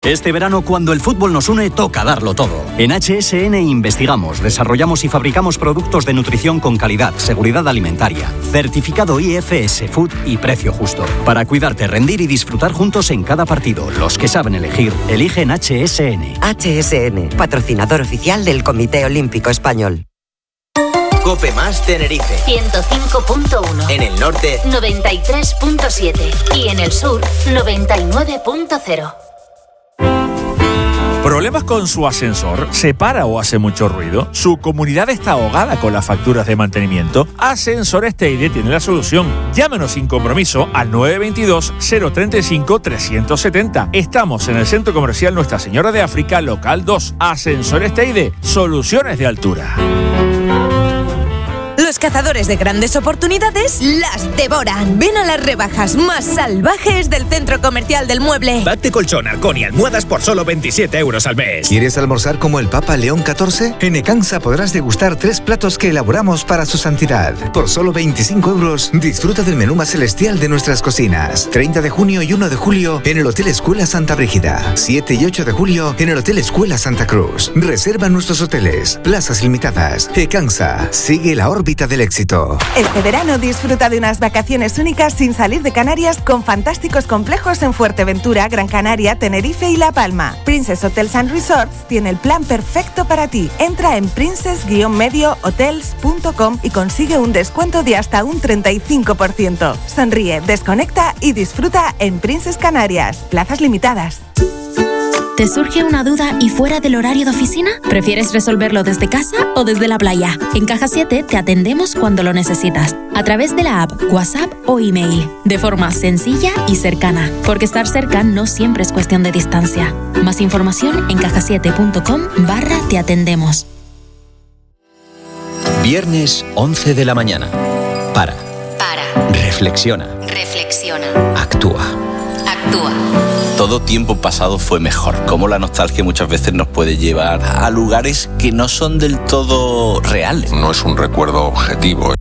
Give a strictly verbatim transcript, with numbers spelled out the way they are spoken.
Este verano, cuando el fútbol nos une, toca darlo todo. En H S N investigamos, desarrollamos y fabricamos productos de nutrición con calidad, seguridad alimentaria, certificado I F S Food y precio justo. Para cuidarte, rendir y disfrutar juntos en cada partido. Los que saben elegir, eligen H S N. H S N, patrocinador oficial del Comité Olímpico Español. Cope Más Tenerife. ciento cinco punto uno. En el norte, noventa y tres punto siete. Y en el sur, noventa y nueve punto cero. ¿Problemas con su ascensor? ¿Se para o hace mucho ruido? ¿Su comunidad está ahogada con las facturas de mantenimiento? Ascensores Teide tiene la solución. Llámenos sin compromiso al nueve dos dos, cero tres cinco, tres siete cero. Estamos en el Centro Comercial Nuestra Señora de África, local dos. Ascensores Teide, soluciones de altura. Los cazadores de grandes oportunidades las devoran. Ven a las rebajas más salvajes del Centro Comercial del Mueble. Pack de colchón, halcón y almohadas por solo veintisiete euros al mes. ¿Quieres almorzar como el Papa León catorce? En Ecansa podrás degustar tres platos que elaboramos para su santidad. Por solo veinticinco euros, disfruta del menú más celestial de nuestras cocinas. treinta de junio y uno de julio en el Hotel Escuela Santa Brígida. siete y ocho de julio en el Hotel Escuela Santa Cruz. Reserva nuestros hoteles. Plazas limitadas. Ecansa. Sigue la órbita del éxito. Este verano disfruta de unas vacaciones únicas sin salir de Canarias con fantásticos complejos en Fuerteventura, Gran Canaria, Tenerife y La Palma. Princess Hotels and Resorts tiene el plan perfecto para ti. Entra en princess medio hotels punto com y consigue un descuento de hasta un treinta y cinco por ciento. Sonríe, desconecta y disfruta en Princess Canarias. Plazas limitadas. ¿Te surge una duda y fuera del horario de oficina? ¿Prefieres resolverlo desde casa o desde la playa? En Caja siete te atendemos cuando lo necesitas, a través de la app, WhatsApp o email, de forma sencilla y cercana, porque estar cerca no siempre es cuestión de distancia. Más información en caja siete punto com barra te atendemos. Viernes once de la mañana. Para. Para. Reflexiona. Reflexiona. Actúa. Actúa. Todo tiempo pasado fue mejor. Cómo la nostalgia muchas veces nos puede llevar a lugares que no son del todo reales. No es un recuerdo objetivo.